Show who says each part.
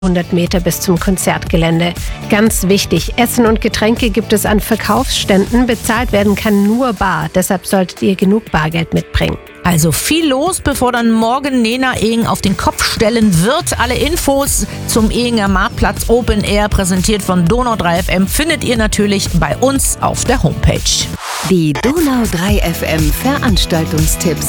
Speaker 1: 100 Meter bis zum Konzertgelände. Ganz wichtig, Essen und Getränke gibt es an Verkaufsständen. Bezahlt werden kann nur bar. Deshalb solltet ihr genug Bargeld mitbringen.
Speaker 2: Also viel los, bevor dann morgen Nena Ehing auf den Kopf stellen wird. Alle Infos zum Ehinger Marktplatz Open Air, präsentiert von Donau 3 FM, findet ihr natürlich bei uns auf der Homepage.
Speaker 3: Die Donau 3 FM Veranstaltungstipps.